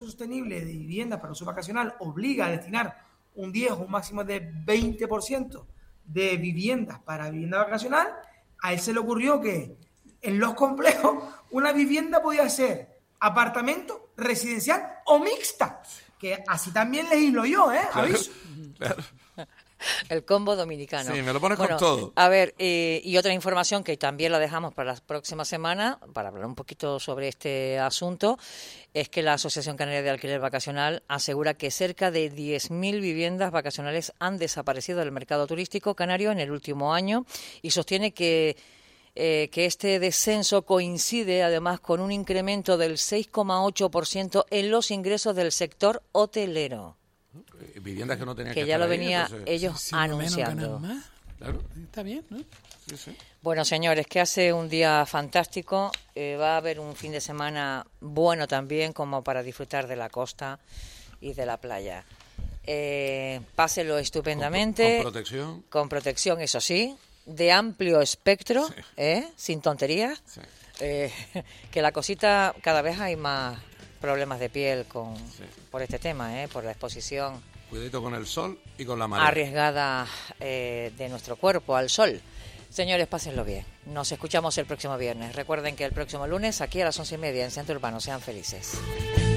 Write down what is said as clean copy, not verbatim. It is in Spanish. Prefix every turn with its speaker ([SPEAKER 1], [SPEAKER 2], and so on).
[SPEAKER 1] sostenible de viviendas para uso vacacional obliga a destinar un 10 o un máximo de 20% de viviendas para vivienda vacacional, a él se le ocurrió que en los complejos una vivienda podía ser apartamento, residencial o mixta, que así también leílo yo, ¿Aviso?
[SPEAKER 2] Claro.
[SPEAKER 3] El combo dominicano.
[SPEAKER 2] Sí, me lo pones con todo.
[SPEAKER 3] A ver, y otra información que también la dejamos para la próxima semana, para hablar un poquito sobre este asunto, es que la Asociación Canaria de Alquiler Vacacional asegura que cerca de 10.000 viviendas vacacionales han desaparecido del mercado turístico canario en el último año y sostiene que este descenso coincide además con un incremento del 6,8% en los ingresos del sector hotelero.
[SPEAKER 2] Viviendas que no tenían
[SPEAKER 3] que
[SPEAKER 2] que
[SPEAKER 3] ya
[SPEAKER 2] estar
[SPEAKER 3] lo
[SPEAKER 2] ahí,
[SPEAKER 3] venía
[SPEAKER 2] entonces...
[SPEAKER 3] ellos anunciando.
[SPEAKER 2] Claro.
[SPEAKER 4] Está bien, ¿no?
[SPEAKER 2] Sí.
[SPEAKER 3] Bueno, señores, que hace un día fantástico. Va a haber un fin de semana bueno también, como para disfrutar de la costa y de la playa. Páselo estupendamente.
[SPEAKER 2] Con protección.
[SPEAKER 3] Con protección, eso sí, de amplio espectro,
[SPEAKER 2] sí.
[SPEAKER 3] Sin tonterías.
[SPEAKER 2] Sí.
[SPEAKER 3] Que la cosita, cada vez hay más problemas de piel por este tema, por la exposición.
[SPEAKER 2] Cuidadito con el sol y con la marea.
[SPEAKER 3] Arriesgada de nuestro cuerpo al sol. Señores, pásenlo bien. Nos escuchamos el próximo viernes. Recuerden que el próximo lunes, aquí a las 11:30 en Centro Urbano. Sean felices.